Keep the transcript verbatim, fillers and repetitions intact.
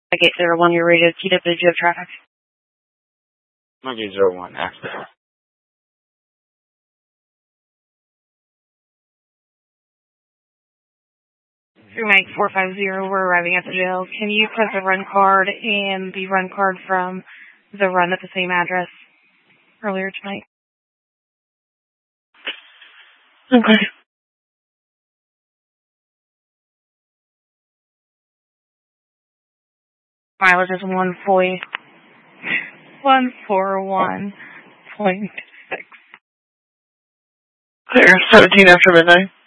Mike eight zero one, you're rated T W, you have traffic. Mike eight zero one, active. Through Mike four five zero, we're arriving at the jail. Can you press the run card and the run card from the run at the same address earlier tonight? Okay. Mileage is one forty, one forty-one point six. Clear, seventeen after midnight.